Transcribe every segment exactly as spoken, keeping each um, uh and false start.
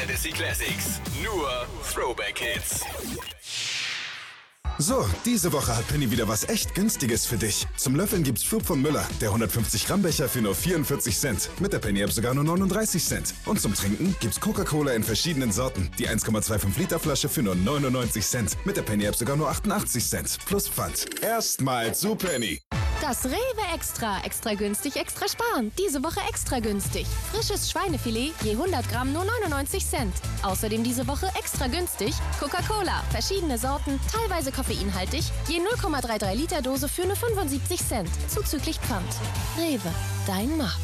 Fantasy Classics. Nur Throwback-Hits. So, diese Woche hat Penny wieder was echt Günstiges für dich. Zum Löffeln gibt's Flug von Müller, der hundertfünfzig Gramm Becher für nur vierundvierzig Cent. Mit der Penny-App sogar nur neununddreißig Cent. Und zum Trinken gibt's Coca-Cola in verschiedenen Sorten. Die eins Komma fünfundzwanzig Liter Flasche für nur neunundneunzig Cent. Mit der Penny-App sogar nur achtundachtzig Cent. Plus Pfand. Erstmal zu Penny. Das Rewe Extra. Extra günstig, extra sparen. Diese Woche extra günstig. Frisches Schweinefilet, je hundert Gramm nur neunundneunzig Cent. Außerdem diese Woche extra günstig Coca-Cola. Verschiedene Sorten, teilweise koffeinhaltig, je null Komma dreiunddreißig Liter Dose für nur fünfundsiebzig Cent. Zuzüglich Pfand. Rewe, dein Markt.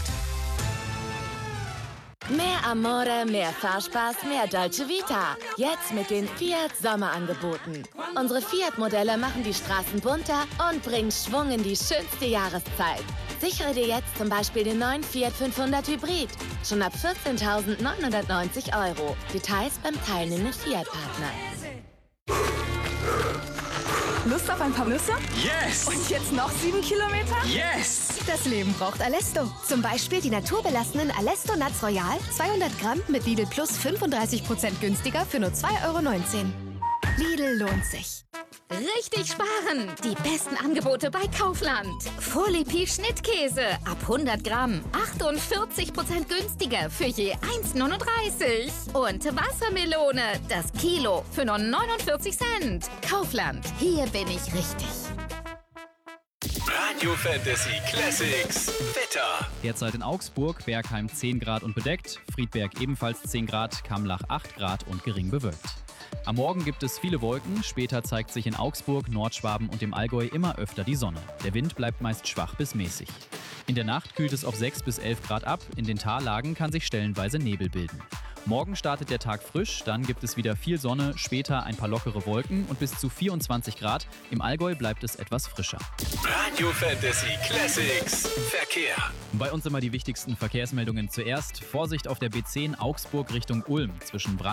Mehr Amore, mehr Fahrspaß, mehr Dolce Vita. Jetzt mit den Fiat Sommerangeboten. Unsere Fiat-Modelle machen die Straßen bunter und bringen Schwung in die schönste Jahreszeit. Sichere dir jetzt zum Beispiel den neuen Fiat fünfhundert Hybrid. Schon ab vierzehntausendneunhundertneunzig Euro. Details beim teilnehmenden Fiat-Partner. Lust auf ein paar Nüsse? Yes! Und jetzt noch sieben Kilometer? Yes! Das Leben braucht Alesto. Zum Beispiel die naturbelassenen Alesto Nuts Royal, zweihundert Gramm mit Lidl Plus fünfunddreißig Prozent günstiger für nur zwei Euro neunzehn. Lidl lohnt sich. Richtig sparen! Die besten Angebote bei Kaufland. Folipi Schnittkäse ab hundert Gramm. achtundvierzig Prozent günstiger für je eins neununddreißig. Und Wassermelone, das Kilo für nur neunundvierzig Cent. Kaufland, hier bin ich richtig. Radio Fantasy Classics. Wetter. Derzeit in Augsburg, Bergheim zehn Grad und bedeckt, Friedberg ebenfalls zehn Grad, Kamlach acht Grad und gering bewölkt. Am Morgen gibt es viele Wolken, später zeigt sich in Augsburg, Nordschwaben und dem Allgäu immer öfter die Sonne. Der Wind bleibt meist schwach bis mäßig. In der Nacht kühlt es auf sechs bis elf Grad ab, in den Tallagen kann sich stellenweise Nebel bilden. Morgen startet der Tag frisch, dann gibt es wieder viel Sonne, später ein paar lockere Wolken und bis zu vierundzwanzig Grad. Im Allgäu bleibt es etwas frischer. Radio Fantasy Classics. Verkehr. Bei uns immer die wichtigsten Verkehrsmeldungen zuerst. Vorsicht auf der B zehn Augsburg Richtung Ulm zwischen